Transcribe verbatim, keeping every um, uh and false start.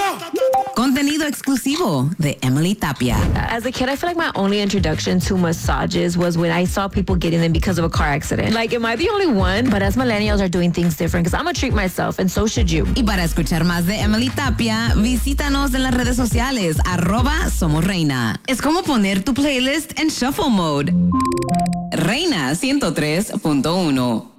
Contenido exclusivo de Emily Tapia. As a kid, I feel like my only introduction to massages was when I saw people getting them because of a car accident. Like, am I the only one? But as millennials are doing things different, because I'm going to treat myself, and so should you. Y para escuchar más de Emily Tapia, visítanos en las redes sociales, arroba Somos Reina. Es como poner tu playlist en shuffle mode. Reina ciento tres punto uno.